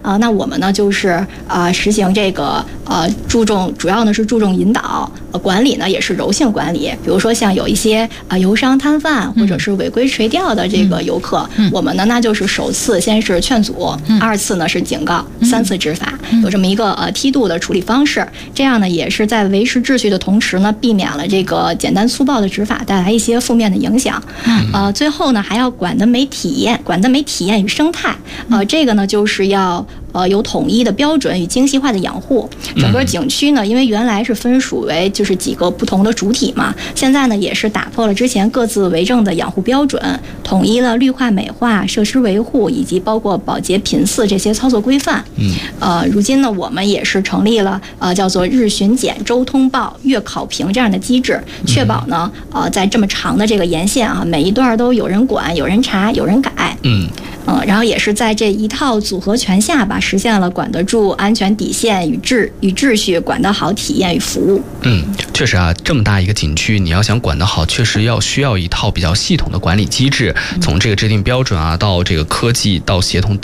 那我们呢就是实行这个主要呢是注重引导，管理呢也是柔性管理。比如说像有一些游商摊贩或者是违规垂钓的这个游客，我们呢那就是首次先是劝阻，二次呢是警告，三次执法，有这么一个梯度的处理方式。这样呢也是在维持秩序的同时呢，避免了这个简单粗暴的执法带来一些负面的影响。最后呢还要管得美体验与生态。这个呢就是要有统一的标准与精细化的养护。整个景区呢，因为原来是分属为就是几个不同的主体嘛，现在呢也是打破了之前各自为政的养护标准，统一了绿化美化、设施维护以及包括保洁频次这些操作规范。如今呢，我们也是成立了叫做日巡检、周通报、月考评这样的机制，确保呢在这么长的这个沿线每一段都有人管、有人查、有人改。然后也是在这一套组合拳下吧，实现了管得住安全底线与秩序，管得好体验与服务。 确实这么大一个景区，你要想管得好，确实需要一套比较系统的管理机制，从这个制定标准到这个科技到协同